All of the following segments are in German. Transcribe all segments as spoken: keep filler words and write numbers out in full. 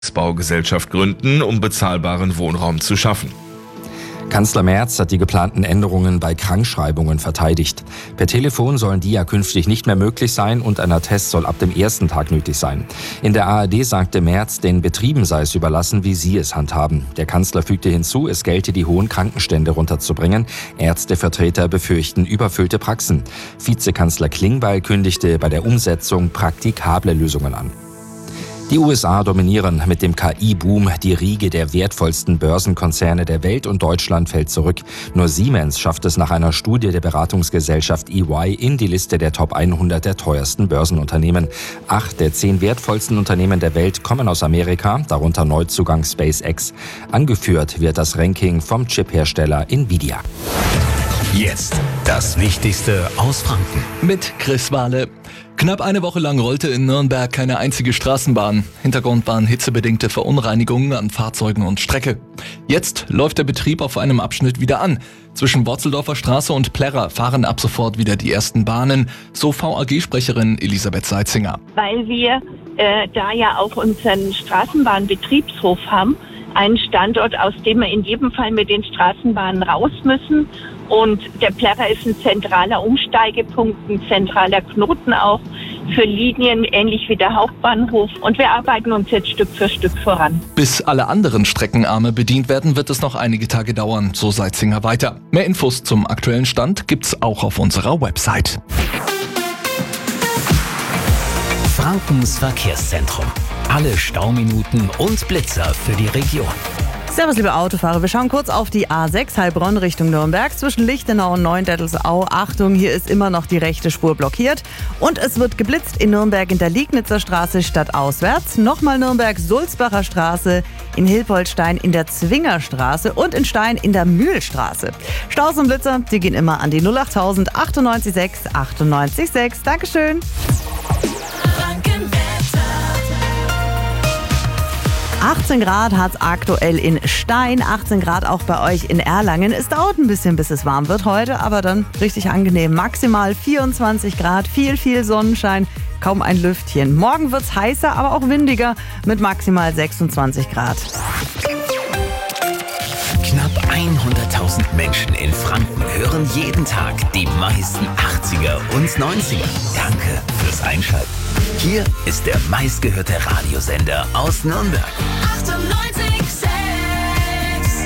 Baugesellschaft gründen, um bezahlbaren Wohnraum zu schaffen. Kanzler Merz hat die geplanten Änderungen bei Krankschreibungen verteidigt. Per Telefon sollen die ja künftig nicht mehr möglich sein und ein Attest soll ab dem ersten Tag nötig sein. In der A R D sagte Merz, den Betrieben sei es überlassen, wie sie es handhaben. Der Kanzler fügte hinzu, es gelte, die hohen Krankenstände runterzubringen. Ärztevertreter befürchten überfüllte Praxen. Vizekanzler Klingbeil kündigte bei der Umsetzung praktikable Lösungen an. Die U S A dominieren mit dem K I-Boom die Riege der wertvollsten Börsenkonzerne der Welt und Deutschland fällt zurück. Nur Siemens schafft es nach einer Studie der Beratungsgesellschaft E Y in die Liste der Top hundert der teuersten Börsenunternehmen. Acht der zehn wertvollsten Unternehmen der Welt kommen aus Amerika, darunter Neuzugang SpaceX. Angeführt wird das Ranking vom Chiphersteller Nvidia. Jetzt das Wichtigste aus Franken. Mit Chris Wahle. Knapp eine Woche lang rollte in Nürnberg keine einzige Straßenbahn. Hintergrund waren hitzebedingte Verunreinigungen an Fahrzeugen und Strecke. Jetzt läuft der Betrieb auf einem Abschnitt wieder an. Zwischen Worzeldorfer Straße und Plärrer fahren ab sofort wieder die ersten Bahnen, so V A G-Sprecherin Elisabeth Seitzinger. Weil wir äh, da ja auch unseren Straßenbahnbetriebshof haben, einen Standort, aus dem wir in jedem Fall mit den Straßenbahnen raus müssen. Und der Plärrer ist ein zentraler Umsteigepunkt, ein zentraler Knoten auch für Linien, ähnlich wie der Hauptbahnhof. Und wir arbeiten uns jetzt Stück für Stück voran. Bis alle anderen Streckenarme bedient werden, wird es noch einige Tage dauern, so Seitzinger weiter. Mehr Infos zum aktuellen Stand gibt's auch auf unserer Website. Frankens Verkehrszentrum. Alle Stauminuten und Blitzer für die Region. Servus, liebe Autofahrer. Wir schauen kurz auf die A sechs Heilbronn Richtung Nürnberg zwischen Lichtenau und Neuendettelsau. Achtung, hier ist immer noch die rechte Spur blockiert. Und es wird geblitzt in Nürnberg in der Liegnitzer Straße stadtauswärts. Nochmal Nürnberg Sulzbacher Straße, in Hilpoltstein in der Zwingerstraße und in Stein in der Mühlstraße. Staus und Blitzer, die gehen immer an die null achttausend achtundneunzig sechs achtundneunzig sechs. Dankeschön. achtzehn Grad hat es aktuell in Stein, achtzehn Grad auch bei euch in Erlangen. Es dauert ein bisschen, bis es warm wird heute, aber dann richtig angenehm. Maximal vierundzwanzig Grad, viel, viel Sonnenschein, kaum ein Lüftchen. Morgen wird es heißer, aber auch windiger mit maximal sechsundzwanzig Grad. Knapp hunderttausend Menschen in Franken hören jeden Tag die meisten achtziger und neunziger. Danke fürs Einschalten. Hier ist der meistgehörte Radiosender aus Nürnberg. achtundneunzig Komma sechs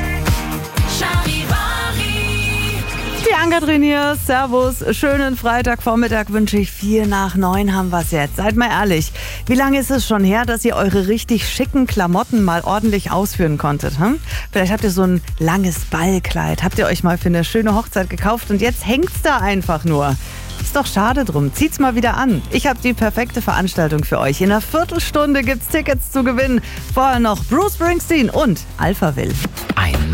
Charivari. Die Ann-Kathrin hier, servus, schönen Freitagvormittag wünsche ich. Vier nach neun haben wir es jetzt. Seid mal ehrlich, wie lange ist es schon her, dass ihr eure richtig schicken Klamotten mal ordentlich ausführen konntet? Hm? Vielleicht habt ihr so ein langes Ballkleid, habt ihr euch mal für eine schöne Hochzeit gekauft und jetzt hängt's da einfach nur. Ist doch schade drum. Zieht's mal wieder an. Ich habe die perfekte Veranstaltung für euch. In einer Viertelstunde gibt's Tickets zu gewinnen. Vorher noch Bruce Springsteen und Alphaville.